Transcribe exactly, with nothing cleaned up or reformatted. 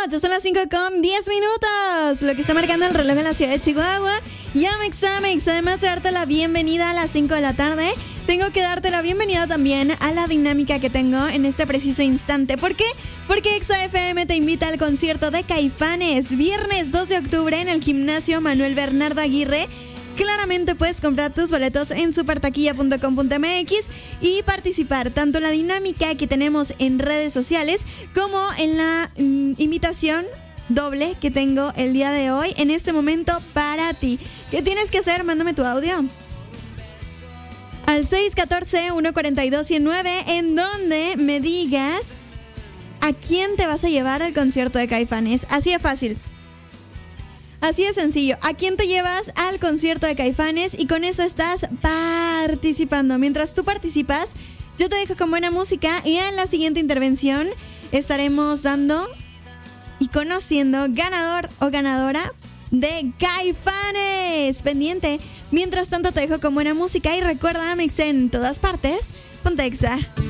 Ya son las cinco con diez minutos, lo que está marcando el reloj en la ciudad de Chihuahua. Y Amex, Amex, además de darte la bienvenida a las cinco de la tarde, tengo que darte la bienvenida también a la dinámica que tengo en este preciso instante. ¿Por qué? Porque Exa F M te invita al concierto de Caifanes, viernes dos de octubre en el gimnasio Manuel Bernardo Aguirre. Claramente puedes comprar tus boletos en supertaquilla punto com punto m x y participar tanto en la dinámica que tenemos en redes sociales como en la mm, invitación doble que tengo el día de hoy en este momento para ti. ¿Qué tienes que hacer? Mándame tu audio al seis uno cuatro, uno cuatro dos, uno cero nueve en donde me digas a quién te vas a llevar al concierto de Caifanes. Así de fácil. Así de sencillo. ¿A quién te llevas al concierto de Caifanes? Y con eso estás participando. Mientras tú participas, yo te dejo con buena música y en la siguiente intervención estaremos dando y conociendo ganador o ganadora de Caifanes. Pendiente. Mientras tanto te dejo con buena música y recuerda, Amex en todas partes. Ponte Exa.